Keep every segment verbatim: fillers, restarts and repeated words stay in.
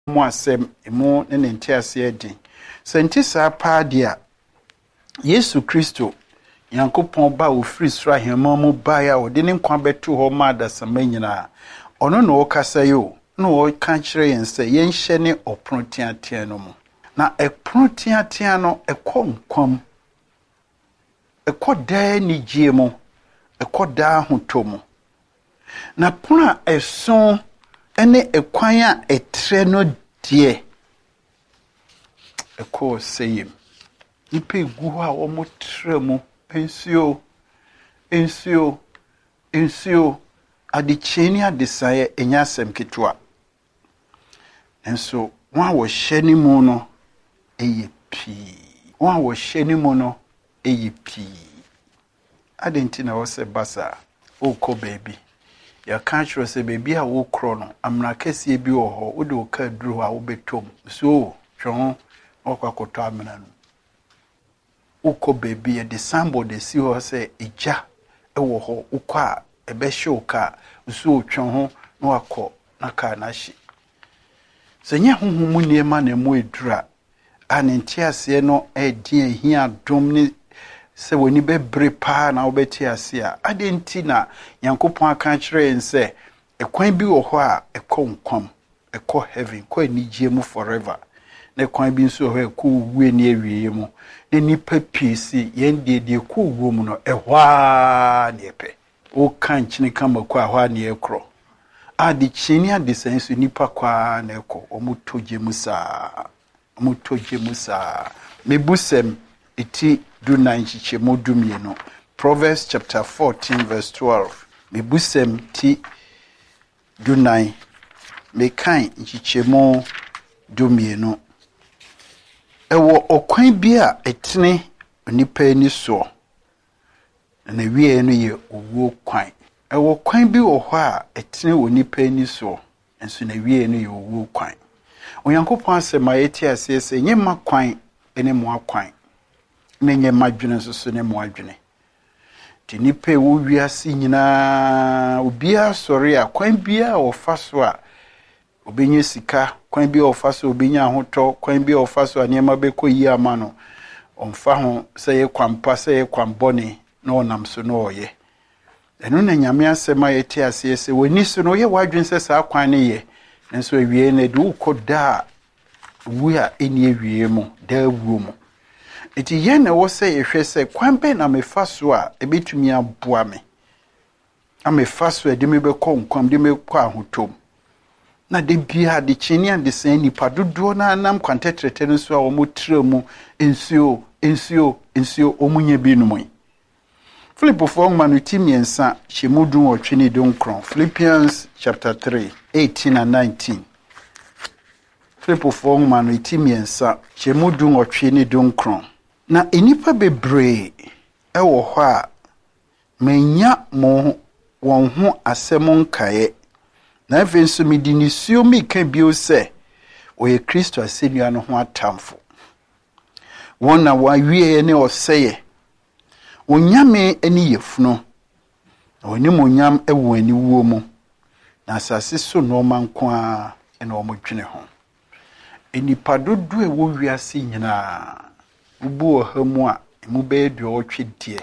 mo asem emo ne ne ntiase edi senti saa paadia Yesu Kristo Yankopon ba ofiri sura hema mu ba ya ode ne nkwa beto ho ma da sama nyina ono no okasa yo no o kan kire yen se yen hye ne opron tiatia no mu na epron tiatia no ekọ nkwam ekọ da ni gie mu ekọ da hoto mu na pona eson ene ekwan a etre no die ekọ seyim ipe gu a wo mo tre mu ensio ensio ensio adicheni adesaye enyasem ketwa enso wa wo hye ni mu no eye pi wa wo hye ni mu no eye pi adenti na wo se basa o ko baby ya kan chro se baby a wo kro no amra kase bi wo ho wo de wo ka duru a wo betom so twon okwakoto amna no uko baby e de sambo de si ho se eja ewo ho ukwa ebe shoka so otwen ho na wakọ na ka na hye senye honhom niema na mu edura anenti ase no edi ahia dom ni se woni bebre pa na obeti ase a adenti na Yankopon aka kire nse ekwan bi wo ho a ekọ nkwam ekọ heaven kwa anigye mu forever na ekwan bi nso ho ekọ wuwe ni awie mu ne nipa piesi yende de ekọ wuwo mu no ehwa ne epe o kan chini kama kwa hwa ne ekro adi chini adi sensu nipa kwa na eko omutoje musa omutoje musa mebusem iti du nanchiche modumye no Proverbs chapter fourteen verse twelve mebusem ti du nine mekan nchiche mo dumye no ewo okwan bi a etene nipa ni so na wie no ye owo kwan ewo kwan bi wo ho a etene woni pani so enso na wie no ye owo kwan Onyankopon asema yeti asese nyema kwan ene mo akwan na nyema dwene so so ne mo adwene ti nipa wo wiase nyina obia sori a kwan bia wo fa so a obenye sika kwan bia wo fa so obenya ahotọ kwan bia wo fa so anyema bekoyi ama no omfa ho se ye kwampa se ye kwambone na onam so no oye eno na nyame asema yeti ase se woni so no ye wadwen se sa kwan ne ye nso awie na du koda wu a eni awie mu da wu mu eti ye na wo se ye hwe se kwan be na mefa so a ebetumi aboa me amefa so de me be kɔ nkwam de me kɔ ahotom na de bia de chini ande sen nipa dodo na nam kwantetrete no so a wo motra mu ensuo ensuo ensuo omunye bi no mu Philippo for manutimi ensa shemudun otwini donkron Philippians chapter three eighteen and nineteen Philippo for manutimi ensa shemudun otwini donkron na enipa bebre ewo ho a menya mo won ho asem nkae na venso midinisuo mi ka bio se oye Kristo asenua no ho atamfo wona wa wie ne oseye onyame ani yefuno oni monyam ewo ani wuo mu na asase so no manko a ene o modwene ho enipa dodo e wo wiase nyina bubu ohamu a emu be edu otwedie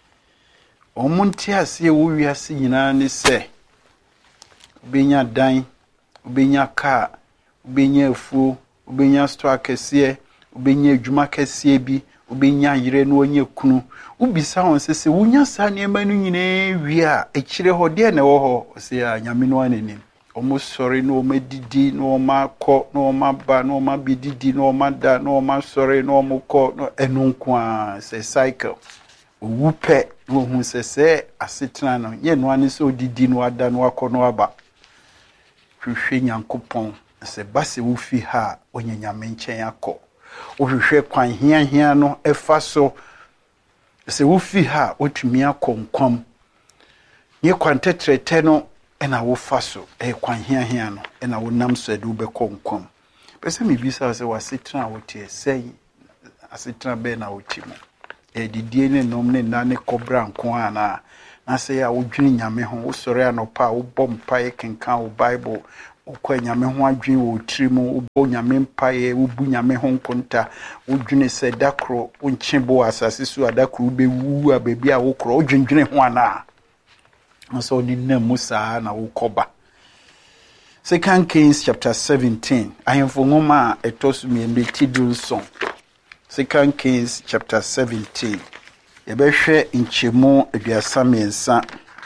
omunti ase e wo wiase nyina ne se obenya dan obenya ka obenya afuo obenya store kese obenya adwuma kese bi obenya yire no onye kunu ubisa won sese wunya sa niema no nyine wi a ekire ho de na wo ho se ya nyame no anenim omo sori no medidi no makọ no maba no mabididi no mada no masori no mokọ no enunko a se cycle owupe no hu sese asetena no ye no ane se odidi no ada no akọ no aba hwehwe Nyankopon se base wo fi ha onye nyame nchen akọ ohwehwe kwan hia hia no efa so se wo fi ha otumi akonkwam ye kwantetrete no ena wo fa so e kwan hia hia no ena wo nam so adu be konkwam pese mi bisa se wasetena wo tie sei asetena be na wo timo e didie ne nom ne na ne kobra nko ana na se ya wo dwene nyame ho wo sore anopa wo bom pa e kenkan wo bible ukwa nyame ho adwen wo trimu ubo nyame mpaye ubu nyame ho nkonta udwene se dakro unchebo asase so adakro bewu a bebi a wokro udwendwene ho ana so ni na musa na wokoba. Second Kings chapter seventeen. Ahemfo ngoma etosu mi mbetidul song. Second Kings chapter seventeen. Yebehwe nchemu aduasa miensa.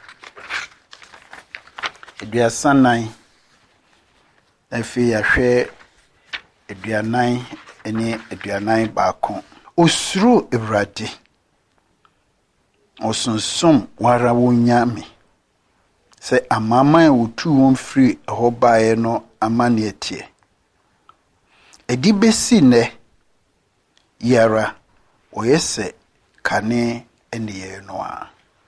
Aduasa nine. Efi yahwe aduanan ene aduanan baako. Osuro Ewurade. Osonsum wara wonyame. Se amama wotu won free ahobae no amane etie. Edi besi ne yara oyese kane ene ye no a.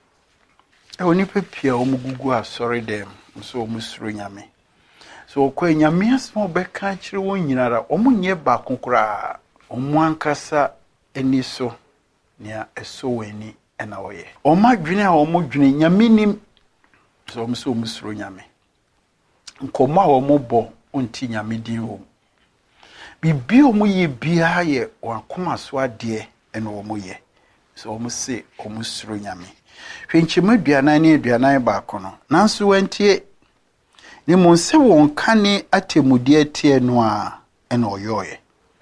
E oni pepia omugugu asori dem so omusuro nyame. So kwa nyame asmo beka kire won nyinara omunye ba konkora omu ankasa eni so nia eso weni ena oye. Omadwene a omodwene nyame nim so omuso omusuro nyame. Nkoma a omobo onti nyame din wo. Bibi omuye bia ye wakoma so ade ena omuye. So omuse omusuro nyame. Hwenchema aduanan ne aduanan baako no. Nanso wantie ni monse won kane atemudi atie no a ena oyoye.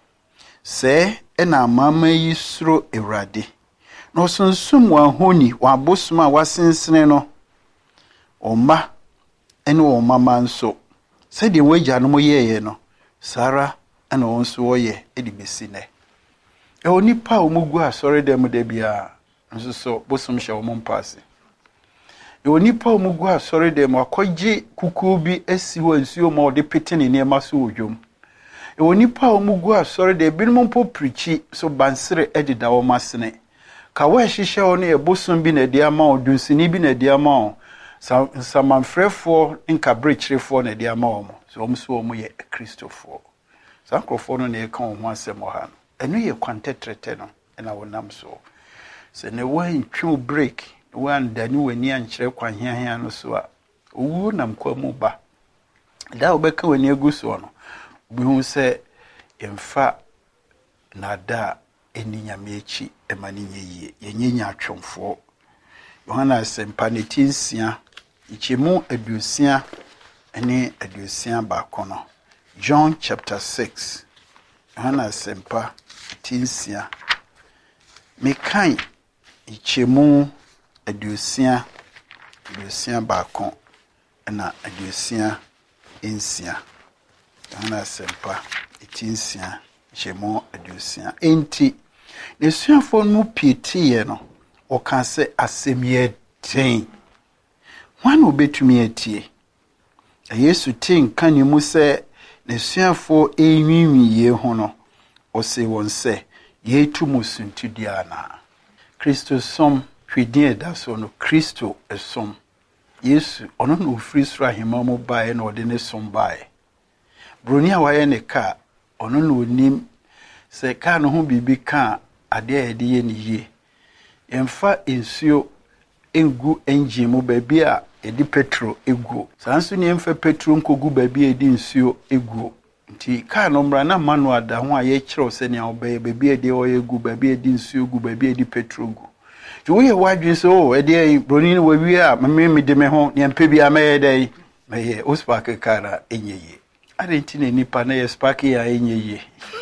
Se ena amama yi suro Ewurade. No sonsum wa honi wa bosuma wasensene no. Oma ene o mama nso se de wagya no moyeye no sara ene wonso woye edi besine e onipa omugu asore dem de bia nso so bosom hye wo mpase e onipa omugu asore dem akogye kuku bi asi wo nsuo ma ode petene ne ma so odwom e onipa omugu asore de binum mpo prichi so bansere edida wo masene ka wa hihye wo ne e bosom bi na dia ma odunsini bi na dia ma Samanfrefo inka brechirefo na dia ma omo so omo so omo ye Christopher sakrofo no na e kan ho asem ha no eno ye kwantetrete no na wonam so se ne wan twu break wan dani wani ankyere kwan hiahia no so a owu nam kwa mu ba da obeka wani aguso no obi hu se emfa na da eni nyame echi emani nyeye yenye atwomfo Yohana sempa ne tinsia ichemu adusia ene adusia baako no John chapter six Yohana sempa tinsia mekan ichemu adusia adusia baako na adusia ensia Yohana sempa tinsia ichemu adusia enti nesuafo no pietiye no oka se asemye ten wan obetumi atie Yesu tin kan ni mu se nesuafo enwinwiye ho no o se won se ye tumusuntudia na Kristo som hwedin da so no Kristo esom Yesu ono no free sra hema mo bae na ode ne som bae broni a waye ne ka ono no onim se ka no ho bibi ka ade a ede ye ne ye Emfa ensuo engu engine mu baby a edi petrol egu sanso ni emfa petrol nkogu baby edi nsuo egu nti ka no mra na manual da ho a ye kire ose ne obey baby edi o egu baby edi nsuo egu baby edi petrol gu ti wo ye wadwin so edi broni no wawi a me me de me ho ne empa bia me dai me ye o spark kara enyeye ade nti ne nipa na ye spark ya enyeye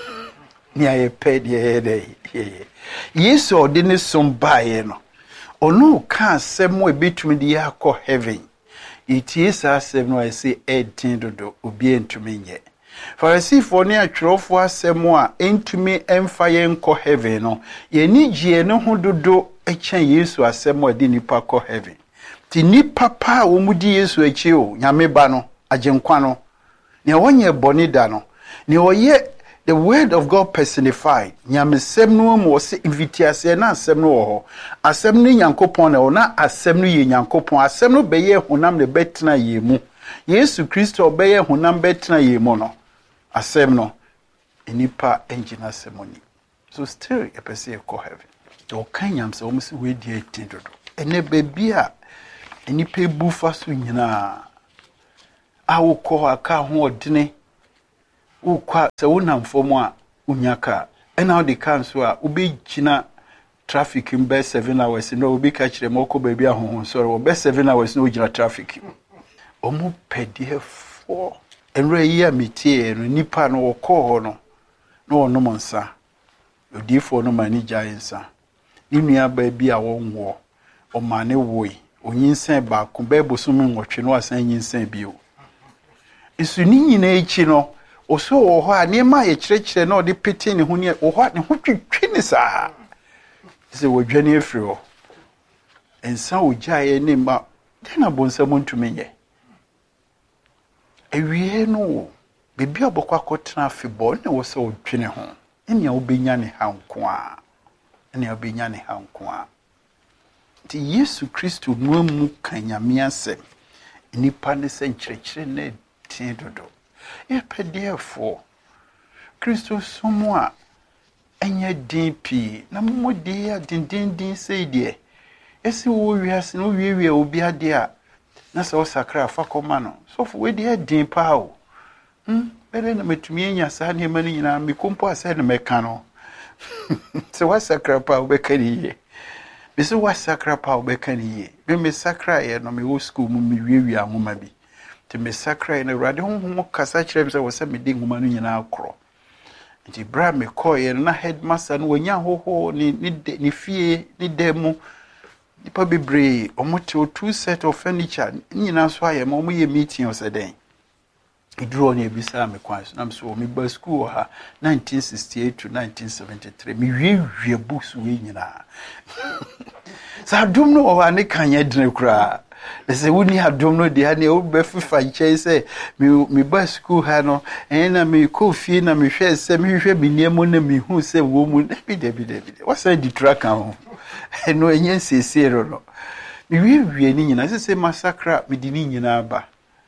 ni aye pe de dai ye Yesu ode ne som bae no ono ka asem we betumi de yakọ heaven itie sa asem no I say eighteen dodo obi entumi nye Farisifo ne atwerofo asem a entumi emfa ye nkọ heaven no ye ni gie ne ho dodo echen Yesu asem ode nipa kọ heaven ti nipa pa wo mudi Yesu echi o nyame ba no agenkwa no ne wonye boni da no ne oye the word of God personified nyamesem no mo se invitiase na asem no ho asem no nyankopon na ona asem no ye nyankopon asem no beye honam ne betena ye mu Yesu Kristo beye honam betena ye mu no asem no enipa engina semoni so still a person ko heaven to kan nyamse o mse we die tindodo ene bebia enipa bufa so nyina a wokɔ aka ho odene wokɔ sɛ wonam fam a unyaka ɛna wode ka nso a wobɛgyina traffic in best seven hours no obi ka kyerɛ mo kɔ baabi ahoho sɔre wo best seven hours no gyina traffic omu pɛdeɛ fo enre yi a metie no nipa no wokɔ hɔ no na wonom nsa odifo no mani gyae nsa ni nua baabi a wonwo o mane woi onyinsan ba ko bebo so me nwotwe no asan nyinsan bio isu ni nyina echi no oso wo hɔ a ne ma ye kyerɛkyerɛ na ɔde pete ne ho ne wo hɔ ne ho twetwe ne saa se wo dwane afiri hɔ ensa wo gyae ne ma dena bonsam ntumi nyɛ ewie no bebi abɔkɔ akɔtena afebɔ ne wo sɛ wo dwane ho enia wo benya ne hanko a enia wo benya ne hanko a ti Yesu Kristo no mu kanyame asɛm nipa ne sɛ nkyerɛkyerɛ na tin dodo e pɛdeɛfo Kristo somo a enye din pi na mmodi ya dindindin sei de esi wo wiase no wiewie obi ade a na sɛ wo sakra fa kɔma no sofo we de din pa o hm bere na metumi anya saa ne ma no nyina me kompo asɛ ne meka no sɛ wa sakra pa wo bɛka ni ye me sɛ wa sakra pa wo bɛka ni ye me me sakra ye no me wo school mu me wiewie ahoma bi te me sakra ye na rade honhom kasa kyerɛ me sɛ wo sɛ me de nhoma no nyina akorɔ nti bra me koye na headmaster no wanya hoho ni ni fie ni demo nipa bebre omote two set of furniture nyina so aye ma omo ye meeting o seden iduro na ebisa me kwan so na so me ba school ha nineteen sixty-eight to nineteen seventy-three me wie books we nyina sa dum no wa ne kanye dene kura se woni adom no de ha ne o be fifa nche se me me ba school ha no na me ko fie na me hwe se me hwe bi niemo na me hu se wo mu bi de bi de bi what's the track ho no enye sesero no me wie wie ni nyina se se massacre me di ni nyina ba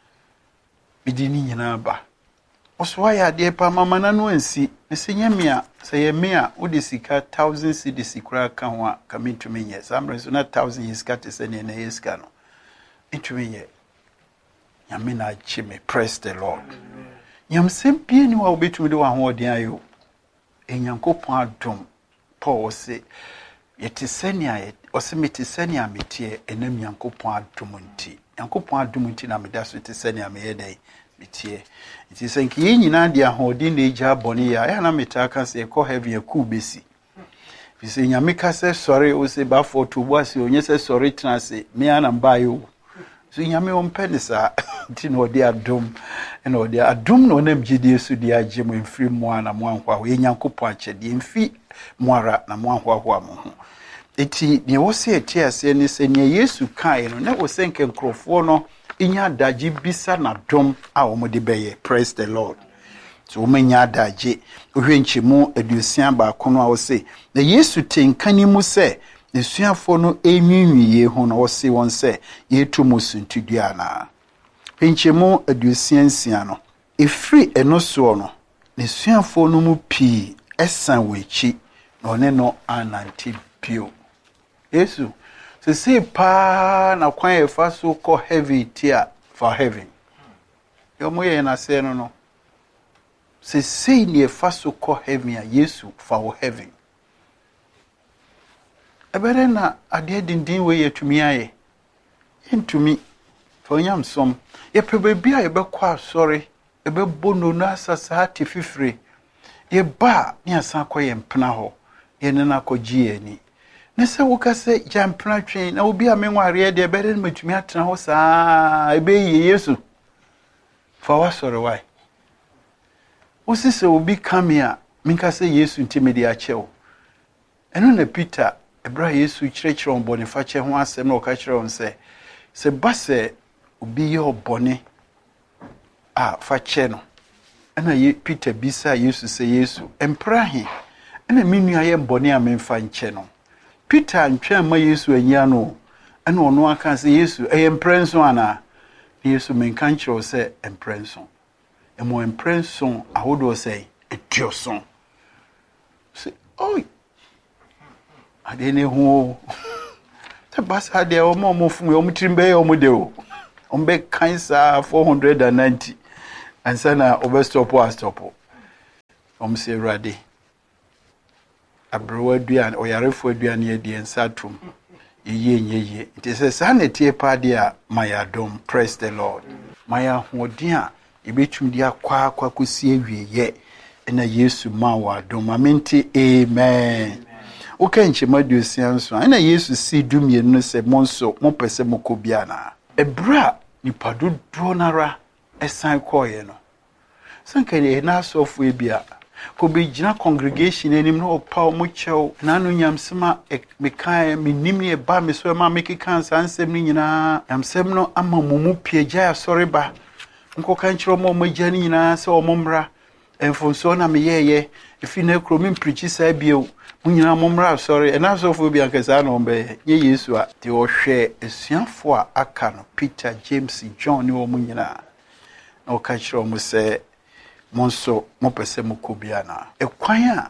me di ni nyina ba oswa ya de pa mama na no ansi me se nyame a se ye me a wo de sika one thousand cedis kura ka ho a ka me ntumi nye samre so na one thousand yeska te se ne na yeska no ntumi ye nyame na chime praise the Lord nyam sempie ni wa obetumi de wa ho odin ayo enyankopon adom Paul se yete senia ye ose meti senia metie enam nyankopon adom nti nyankopon adom nti na meda so te senia me ye dai metie nti senki yi nyina de ahodin na eja boni ya ya na metaka se ko heaven ku besi bisi nyame ka se sorry o se ba for to boase onye se sorry transe me ana mbayo so nyame o mpene sa ti no de adom ena o de adom no na mgide su de agye mo mfiri mo ana mo anhwa ho enyankopon akyede mfi moara na mo anhwa ho amo ho eti ne wo se eti ase ne se ne Yesu kai no na wo se nke nkrofo no inya daji bisa na dom a wo de beye praise the Lord so wo manya daji ohwe nchemu adusian ba kono a wo se na Yesu tenkani mu se nesuafo no enwinwiye ho no wo se won se yetu musuntudua na nchemu adusian sia no efri eno so no nesuafo no mu pi esan wechi na one no ananti pio Yesu se se pa na kwan e fa so ko heavy tia for heaven yo moye na se no no se se ni e fa so ko heaven a Yesu for heaven ebere na ade dindin we yetumi aye entumi for nyam som ye pebebi a ye be kwa sorry e be bono na asasa ati fifire ye ba ni asan koye mpena ho ye ne na kogie ni ne se wo ka se jampena twen na obi a menware de ebere na matumi atena ho saa ebe ye Yesu for wa sorry why wo se obi come a minka se Yesu ntime de achewo eno na Peter ebra Yesu kyerɛkyerɛ on bɔne fa kyɛ ho asɛm na ɔka kyerɛ on sɛ sɛ ba sɛ obi yɛ ɔbɔne a fa kyɛ no ɛna ye Peter bisa Yesu sɛ Yesu empra he ɛna menua yɛ bɔne a memfa nkyɛ no Peter antwɛn ma Yesu anya no ɛna ɔno aka sɛ Yesu ɛyɛ mprenso ana Yesu menka nkyerɛ sɛ mprenso ɛmo mprenso ahodo sɛ etioso sɛ oi ade ne ho te basa de o mo mo fun o mutrimbe o mo de o ombe kansa four hundred ninety and sana obe stop or stop om se rade abrowa duan oyarefo aduan ye die nsatum ye ye it is a sanity party a mayadom. Praise the Lord. Maya hodia ebetum dia kwa kwa kusie wiye na Yesu ma wa dom amenti. Amen. Okay, nche madusia nso na Yesu si dumie no se monso mo pese mokobia na ebra nipa dodo nara esan koye no sankane na sofu ebia ko be gina congregation enim no opa mo chew na no nyamsema mekai menim ne ba me so ma make cancer ansem ni nyina nyamsem no ama mumu piagya asore ba nko kan kiro mo magya ni nyina se o momra enfonso na meyeye efi na kro me preach sa bio munyina momra sorry and also for be ankasa no be ye Yesu a te o hwe esuafo a aka no Peter, James, John ni o munyina na o ka kiro mo se monso mo pese mo kobia na ekwan a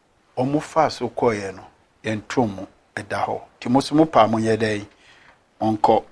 o mo fa so koye no entom eda ho ti mo so mo pa mo ye dai onko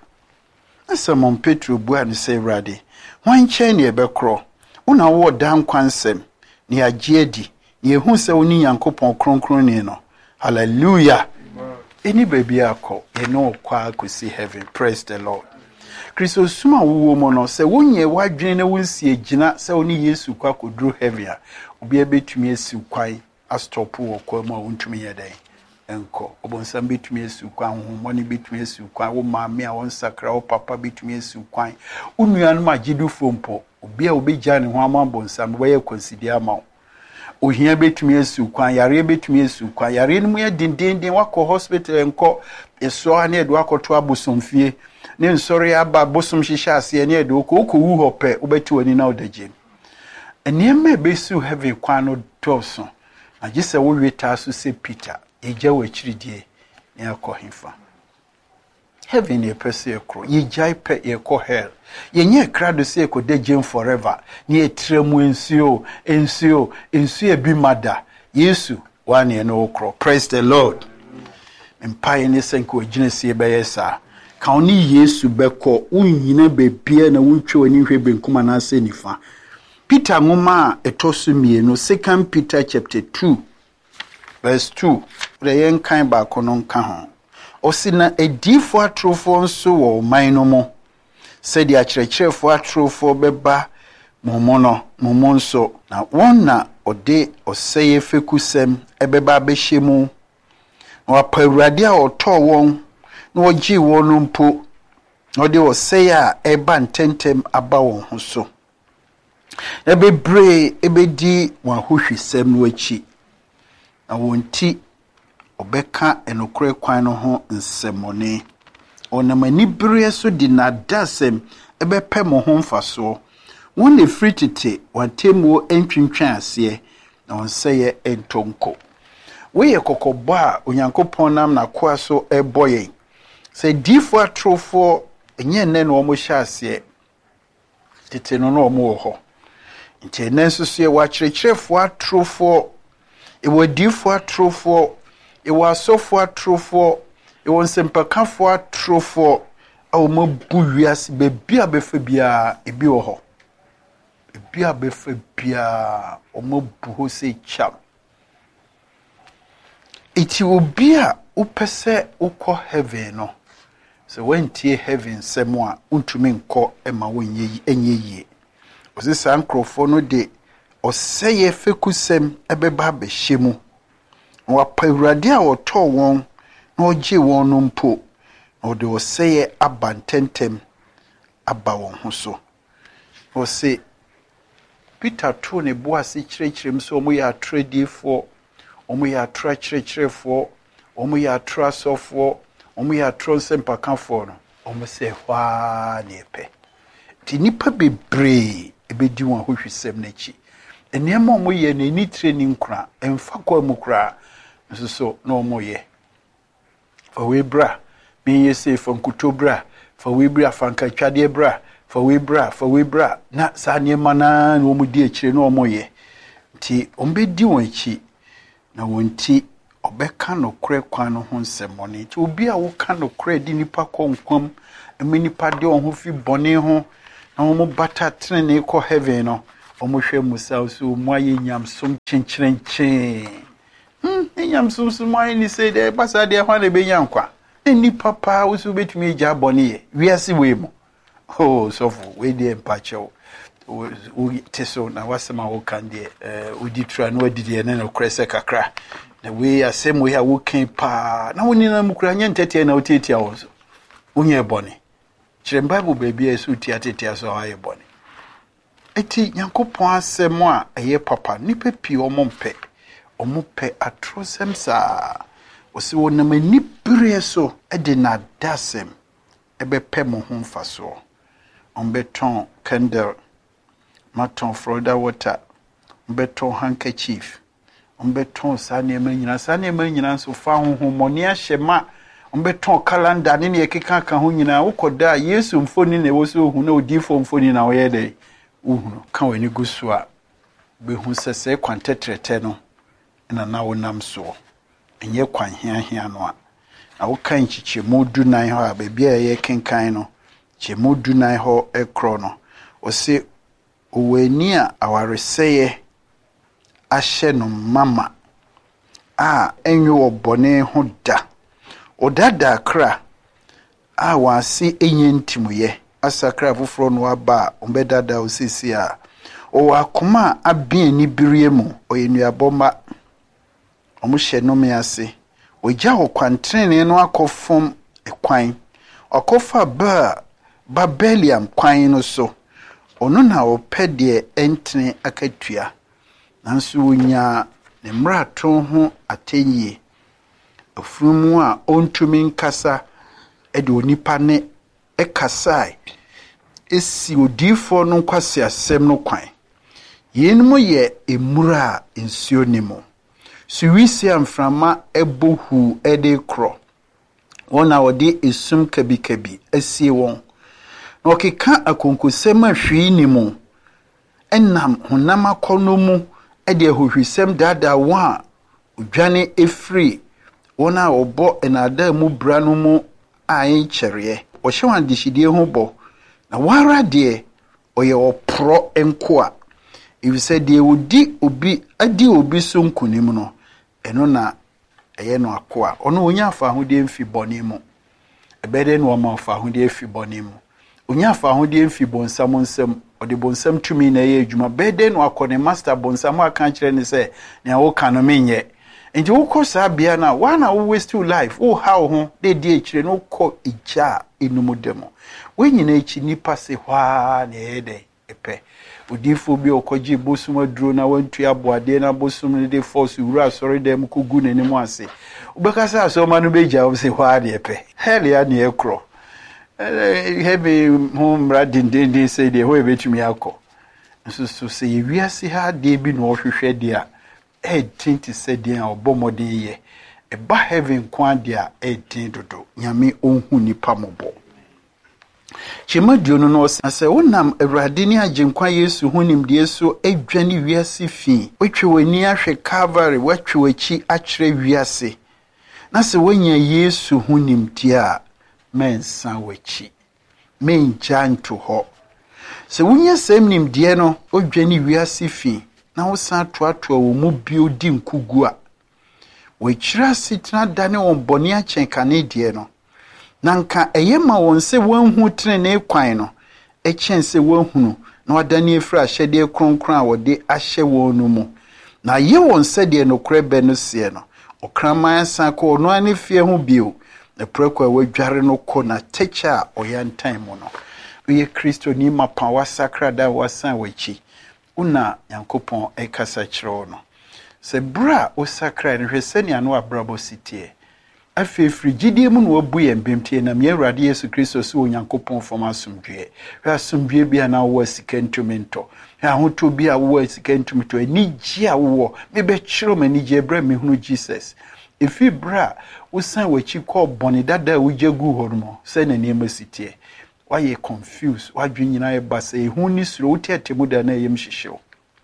asa mon Petro bua no se rade wan chen ne ebekro una wo dan kwansem ne agiedi ye hu se oni Yankopon kronkron ni no hallelujah any baby akọ ye no kwa akosi heaven. Praise the Lord. Kristo suma wo mo no se wonye wadwene na wonsi agina se oni Yesu kwa kodru heaven a obi abetumi asi kwai astopu wo kwa ma wontumi yedai enko obonsam betumi asi kwa honhom ni betumi asi kwa wo maame a won sakra wo papa betumi asi kwa unua ma gidu fompo obi a obegya ne ho amabonsam wo ye consider ama ohia betumi asi kwa yare betumi asi kwa yare no mu dindindin wakọ hospital enko eso ha na edu akoto abosomfie ne nsori aba bosom hihya ase ne edu ko ko wu hope obeti wani na odaje enema besu heavy kwano toso agise wo weta so se Peter eja wachiridie ne akohimfa heaven e pese ekro ye jai pe ye ko hell ye nye krado se ko dejem forever ne etremu ensuo ensuo ensuo bi mada Yesu wane no okro. Praise the Lord. Empire ne senko ginesi be yesa ka oni Yesu beko unyina bebia na wuntwe ani hwe benkuma na ase nifa. Peter ngoma etosu mienu Second Peter chapter two verse two the yen kan ba kono nka ho osina edifo atrofo nso wo man no mo said ya kyerɛkyerɛfo atrofo beba momo no momo nso na won na ode oseye fekusem ebeba behemu na wapawurade a otɔ won na ogi won mpo na ode oseye a eba ntentem aba won ho so ebebre ebedi won hohwisem no achi na wonti obeka enokre kwan no ho nsemone onamani bere so di na dasem ebepe mo ho mfaso won le fritite watemu entwintwan ase na wonseye entonko we ye kokobo a onyankopon nam na koa so eboye se difo atrofo enye nne no mo hya ase tete no no mo ho nti nenso so ye wa kyerɛkyerɛfo atrofo e wo difo atrofo e wo asofo atrofo e wo nsempakafo atrofo a wo mabu wiase bebia befa bia ebi wo ho ebia befa bia o mabu ho se cham iti obi a upese ukọ heaven no so when tie heaven semo a untumi nkọ ema wonye enye yie osisa nkrofo no de oseye fekusem ebeba behemu wa pawurade a otọ won na oje won no mpo na de oseye abantentem aba won ho so o se Peter to ne boase kyerɛkyerɛm so omo ya tradifo omo ya tra kyerɛkyerɛfo omo ya tra sofo omo ya tronsempakafo no omo se hwa ne pe ti nipa bebre ebedi won hohwisem na chi enema omo ye na ni training kra emfa kwa mu kra nso so na omo ye fa we bra me ye se fa nkutobra fa we bra fa nkatwade bra fa we bra fa we bra na sa niema na omo di akire na omo ye ti ombe di won achi na wonti obeka no kre kwan no ho nsemone ti obi a wo ka no kre di nipa konkwam many party on who feel bonny home, and almost butter train call heaven. No, almost shame myself so my yam some chin chin chin. Hm, yam so so my say there, but I dear one a be yanqua. Any papa was who bet me jab bonny. We are see way more. Oh, so for way the empacho. We teso na wasema wokande eh odi tra na wadidi ene no krese kakra na we asem we ha wokan pa na woni na mukura nya ntete na oteti awozo unye bone kire bible baby esu ti atete aso aye bone eti Nyankopon asem a eye papa nipa pi omompe omompe atrosem sa osi wonam ani bere so e de na dasem ebe pe mo ho mfaso ombeton candle maton Florida water, beton handkerchief, beton sane menina, sane menina so found homonia shema, beton calendar, any kika kahunina, ukoda, yes, um phone ne was who know deform phone in our day. Uno, can we go swa? Be who says a quantetre tenno, and a now nam so, and ye quan here here no. I will kind chi modu nine ho, baby a ye king kino, chi modu nine ho a chrono, or say, Uweni a awareseye ahye no mama a enyo obone ho da odada kra a wase enye ntimuye asakra foforo no aba ombedada osisi a o akoma abien ni birie mu oyenuaboma omuhye no me ase ogya okwantrene no akofom ekwan okofa ba babeliam kwan no so ono na opede entene akatua nanso wonya ne mrato ho atenye afumu a ontumi nkasa ede onipa ne ekasai esi odifo no kwase asem no kwan yenmu ye emura ensio nimo suwisi amframa ebohu ede kro wona wode esum kabikabi asie won no keka akonkosema hwi ni mu enam honam akono mu e de hohwisem dada wa odwane efri wona obo enada mu bra no mu ayin kyereye o hyewan dihidie ho bo na wara de oye opro enko a if said de odi obi adi obi so nkunim no eno na eye no akoa ono onya afa hode mfi boni mu ebede no ma afa hode mfi boni mu onya afa hode mfi bonsam nsam ode bonsam tumi na ye adwuma bede no akone master bonsam aka kire ne se ne wo kanu menye nti wo kosa bia na wana wo waste your life wo how ho de de akire no ko ija enumudemo we nyina echi nipa se hwa na ede epe odifo bi okoji bosum aduro na wantu aboade na bosum ne de force wura sorry dem kogu nanimu ase ubekasa aso manu beja wo se hwa de epe hell ya ne ekro hebe home radin de de say de ho ebetumi akọ nso so se yewiase ha de bi no hwehwe de a e twenty said de a obomode ye e ba heaven kwa de a e tin dodo nyame onhu nipa mobo Chimadio no no say wonam awrade ni agenkwa Yesu hunim de so adwane wiase fi otwe wani ahwe Calvary watwe wachi akire wiase na se wonya Yesu hunim tie a mensa wachi menjanto ho se wonya sem nim de no odwane wiase fi na wo san toatoa wo mu bio di nkugu a wachira sitna dane won boni achen kane de no nanka eyema won se wanhu trene kwan no echen se wanhunu na wadane efra hyede kronkron a wode ahye wonu mu na ye won se de no krebe no se no okraman san ko no ani fie hu bio na preko wadware no ko na techa oyantan mu no ye Kristo ni mapa wasakra da wasan wachi una Yankopon ekasa kiro no se bra osakra no hwese ne ano abrabo sitie afi frigidie mu no wabu ye mbemtie na me Awurade Yesu Kristo so Onyankopon fom asomdwe hwa asomdwe bia na wo sikantumento hwa hoto bia wo sikantumento ani gia wo me be kiro mani gia bra me hunu Jesus efi bra usan wachi ko boni dada wujagu hormo se na niam sitie why confused wadwe nyina e basa ehun ni suro wotiatemu da na yem hyehyew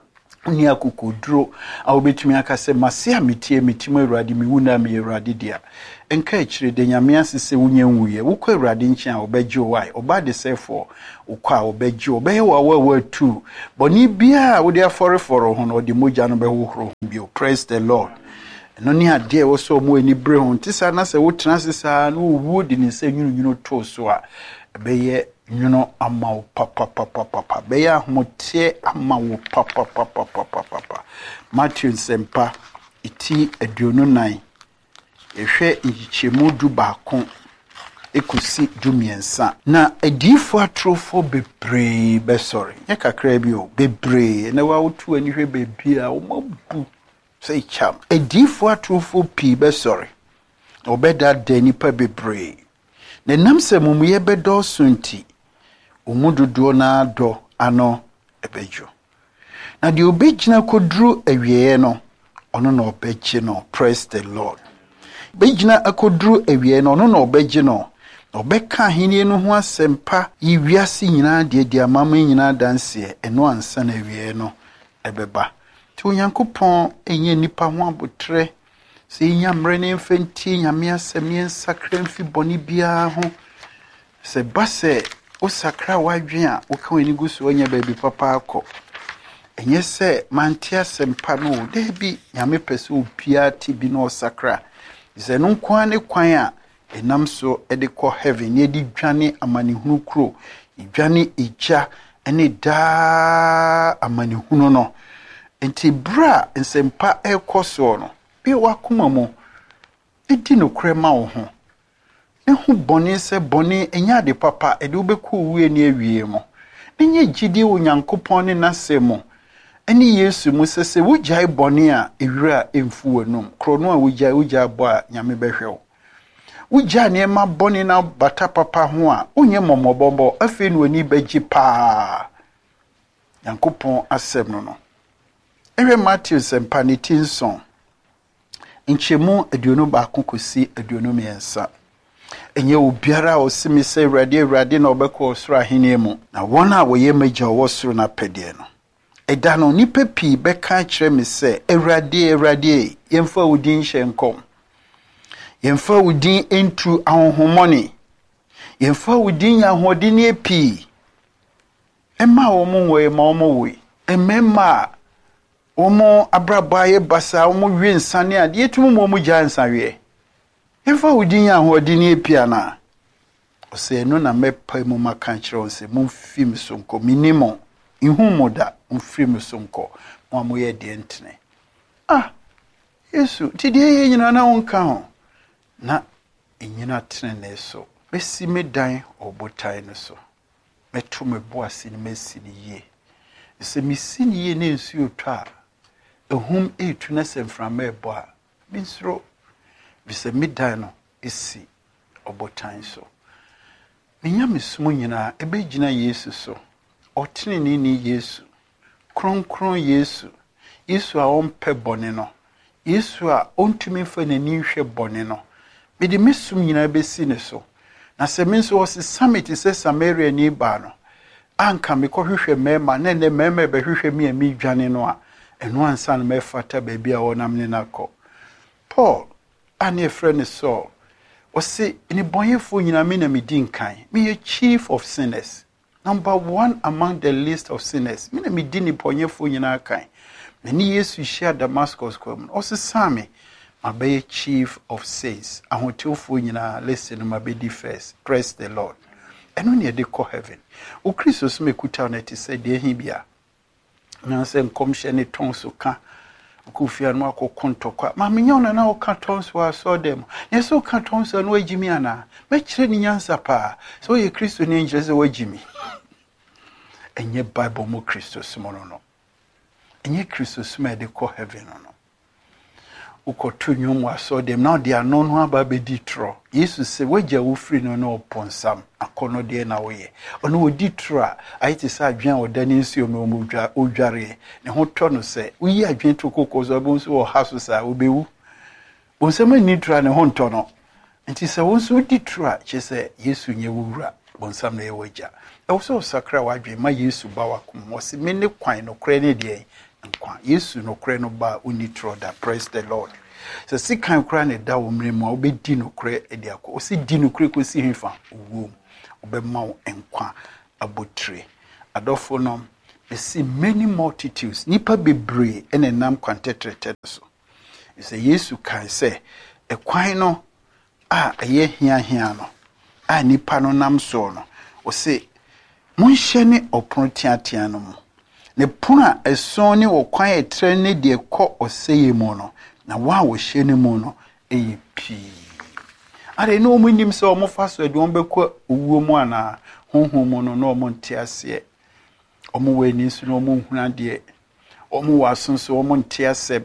ni akukodro a obetumi aka se mase a metie metim Awurade me wuna me Awurade dia enka ekire de nyame asese wunya nwuye wukọ Awurade nchi a obegye wai oba de sefo ukọ a obegye obeye wa wa tu boni bia wo de aforeforo ho no de moja no behohoro bio. Praise the Lord. No ni ade wo so mo ani bre ho ntisa na se wo tena sesa no wo di ni se nwunu nwunu to so a beye nwunu ama papa papa papa beye ahote ama wo papa papa papa papa. Matthew Sempa iti aduonu nan ehwe nchichemu du baako ekusi du miensa na adifo atrofo bebre be sorry ye kakra bi o bebre na wa wotu ani hwe bebi a wo mabu say cham adifo atrofo pi be sorry obeda da nipa bebre na namse mumuye bedo sunti umududo na do ano ebejo na de obegina kodru awieye no ono na obegye no. Praise the Lord. Begina akodru awieye no ono na obegye no obeka henie no ho asempa yiwiase nyina de de amama nyina danse eno ansa na awieye no ebeba ti Onyankopon enye nipa ho abotre se nyamre ne mfenti nyame asem ne nsakra mfi boni bia ho se base o sakra wadwen a o ka wani gusu onya baabi papa akọ enye se mantia sempa no de bi nyame pese opia ti bi no sakra ze no kwan ne kwan a enam so ede ko heaven ne di dwane amanehunu kro idwane eja ene da amanehunu no enti bra nsempa ekoso no bi wakoma mo edi no krema wo ho ehu boni se boni enya de papa ede obeku wuye ne awie mo enye gidi Onyankopon ne nasemo eni Yesu mu sese wujai boni a ewira emfu wanum krono a wujai wujai bo a nyame behwew wujai ne ma boni na bata papa ho a onye momobombo afi no ani bagi pa Nyankopon asem no no ewe Matthew sempa ne tinson nchemu aduonu ba kokosi aduonu miensa enye obiara osimi se Awurade Awurade na obekọ osoro ahene mu na wona woye magya wosoro na pede no eda no nipa pi beka kire me se Awurade Awurade yemfa udin hyenkom yemfa udin entu ahonhomoni yemfa udin yahodin epi emma wo mu wo ema wo mu we emma omo abrabaye basa omo wi nsane ade etumu mo mu gya nsanwe yemfa udin yahodin epi ana ose no na mepa mu maka kire onse mo fim so nko minimum ihumoda mfrim sonko mo amoye de ntene ah Yesu tidi ye nyina na wonka ho na enyina tene so besi medan obotai no so meto me boase ni mesi ni ye se mesi ni ye ne nsu otwa ehum etu na semframa ebo a binsro bise medan no esi obotai so menya mesumo nyina ebegina Yesu so otini ni ni Yesu kron kron Yesu Yesu a ompe bone no Yesu a ontumi fa nani hwe bone no me de mesum nyina besi ne so na se me so wose summit se Samaria ni ba no anka me ko hwehwe mema na ne mema be hwehwe mi ami dwane no a eno ansa na me fata ba bia wonam ne nakọ Paul ane friend so wose ni bonyefo nyina me na me di nkan me ye chief of sinners, number one among the list of sinners. Mina mi dini ponyefo nyina kan. Meni Yesu share Damascus kwam. Ose same mabe chief of saints. Ahoteofo nyina listen mabe first. Praise the Lord. Eno ne de ko heaven. O Kristo so mekuta na ti se de hin bia. Na se nkomhye ne tonso ka. Kufia no akokonto kwa. Ma menya ona na o ka tonso wa so dem. Yeso ka tonso no agimi ana. Me kire ni nyansa pa. So ye Kristo ni njeze wagimi. Enye Bible mo Kristo sumono no. Enye Kristo sume de ko heaven no. Uko tu nyum wa so dem now they are known who aba be ditro. Jesus say waja wo free no no ponsam akono de na wo ye. Ono wo ditro a ayiti sa adwan odani nsi o no mo dwa odware. Ne ho to no say uyi adwan to kokozo bo nso wo haso sa obewu. Bonsam ni tra ne ho nto no. Nti se wo nso ditro a che say Yesu nye wura bonsam na ye waja. Also sakra wadwe ma Yesu ba wakom wose me ne kwan no kra ne de nkwa Yesu no kre no ba uni troda. Praise the Lord. So si kan kra na da wo mre mu obedi no kre e de akọ o si di no kre ko si hemfa owom obema wo nkwa abotre adofo no e see many multitudes nipa bebre ene nam kwantetrete so you say Yesu kan say e kwan no a eye hia hia no a nipa no nam so no o say monhye ne opon tiatia no mu ne puna eson ne wo kwan etre ne de kọ oseye mu no na wa wo hye ne mu no e pi are no mu nim se o mo fa so de on bekọ owuo mu ana honhom mu no no mo ntiase o mo weni su no mo huna de o mo wasonso o mo ntiase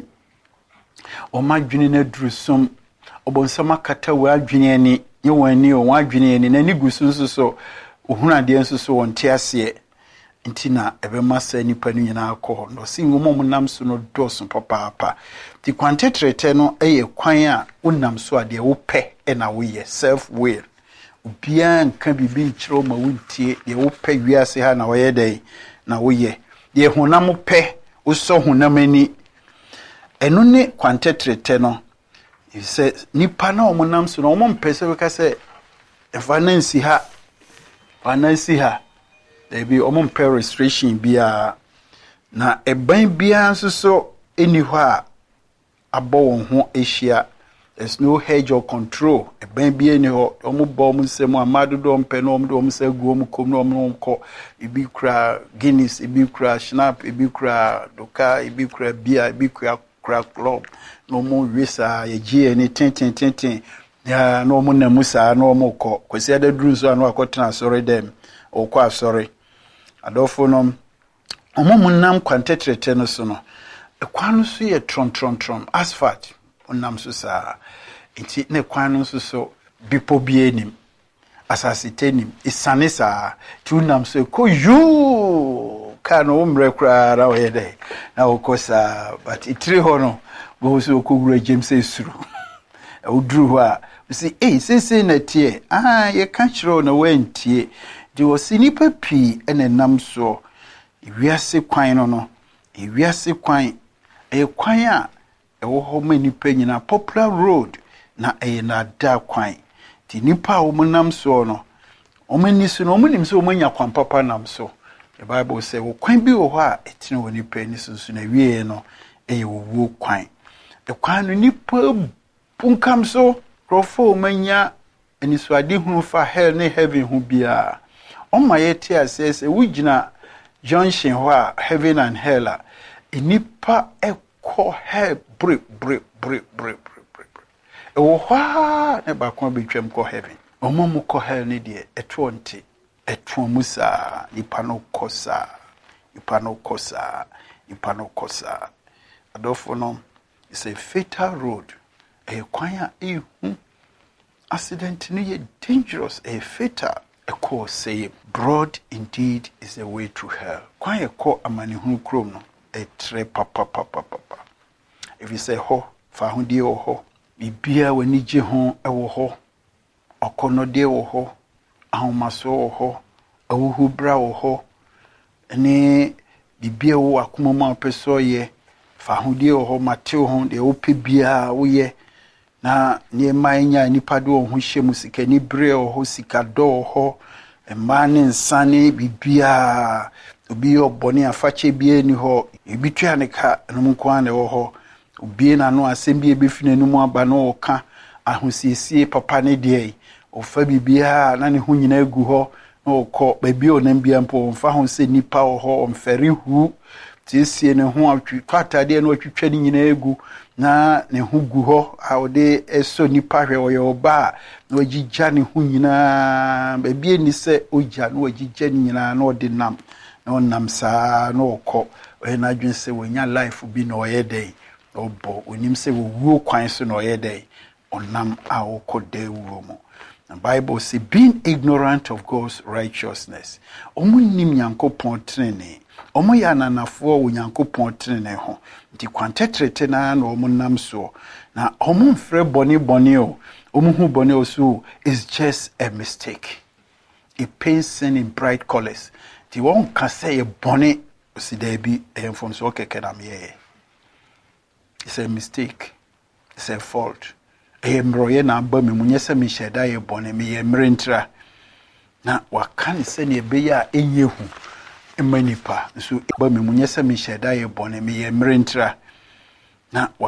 o ma dwene na durusom o bonsama kata wa adwene ani ye wani o wa adwene ani na ni gusunso so o huna de nso so won ntiase ntina ebe masa nipa no nyina akọ no si ngomo munam so no doso papa ti kwantetrete no eye kwan a wonam so ade wo pɛ e na wo ye self will obia nka bibi nkyerɛ ma wontie de wo pɛ wiase ha na wo ye dai na wo ye de honam pɛ wo so honam ani eno ne kwantetrete no you say nipa na omunam so no mo mpɛ sɛ ka sɛ efa na nsi ha fa na nsi ha there be omon per restriction bia na eban bia nso so eni hɔ a abɔ wɔn ho ehia there's no hedge or control eban bia ni hɔ omo bɔ omo nsɛm amado do mpɛ no omo do omo sɛ gu omo kom no omo nkɔ ebi kura Guinness ebi kura Schnapp ebi kura Doka ebi kura bia ebi kura kura club no omo wisa ye gie ni tenten tenten ya no omo na musa no omo kɔ kwesi ada duru so ano akɔtena sorry dem okɔ sorry adofo no omomunam kwantetrete no so no ekwan no so ye tron tron tron asphalt onam so saa enti ne kwan no so so bipo bienim asasitenim isane saa ti onam so ko yu ka no umre kra ra we dey na okosa but itire ho no go so ko wura James esuru e oduru ho a si eh sese na tie ah ye ka kiro na wantie di osinipa pi ene nam so ewiase kwan no no ewiase kwan e kwan a e wo ho manipa nyina popular road na e na da kwan ti nipa wo nam so no o mani so no o manim so o manya kwan papa nam so the Bible say wo kwan bi wo ho a etine wo nipa ni so so na wie no e wo wo kwan e kwan no nipa punkam so krofo manya eni so ade hunu fa hell ne heaven hu bia on my etia says we gina junction where heaven and hell a nipa ekọ hell break break break break break break e wo hwa ne ba kon betwem ko heaven omo mu ko hell ne de eto nte eto musa nipa no kosa nipa no kosa nipa no kosa adofo no it's a fatal road e kwan a e hu accident ne ye dangerous e fatal. A course say broad indeed is the way to hell. Quite a call a man who chrome no a tre papa papa papa. If you say ho, fahundi o ho, be beer when you je home a ho, or corno de o ho, a homaso o ho, a who bra o ho, and be beer o akuma peso ye, fahundi o ho, Mateo home, the ope beer o ye. Na nie manya nipa do ho hye musika ni bre o ho sika do ho emane nsane bibia obi obone afache bia ni ho ebitwa ne ka no mko na wo ho obi na no asem bia befina no mu aba no ka ahosiesie papa ne de ofa bibia na ne ho nyina egu ho na okọ babi o na bia mpo mfa ho se nipa o ho omfere hu tiesie ne ho atwi kwatade na atwitwa ni nyina egu na ne hu gu ho a ode eso nipa hwe o yoba na wagigya ne hu nyina babi ni se ogya na wagigya ni nyina na ode nam na onam saa na okọ o na adwen se wonya life bi na oyedey obo onim se wo kwan so na oyedey onam a okode wo mo. The Bible says being ignorant of God's righteousness omu nim Nyankopon trene omo ya nanafo wo Nyankopon trene ho nti kwantetrete na na omo nam so na omo mfre boni boni o omo hu boni o so is just a mistake. It paints in bright colors. Ti won ka say boni si there be a from so keke na me. It's a mistake. It's a fault. E mbroye na aba me munye se me hyeda ye bone me ye mrentra. Na waka ne se ne be ya enye hu. Emanipa so aba me munye se me hyeda ye bone me ye mrentra. Na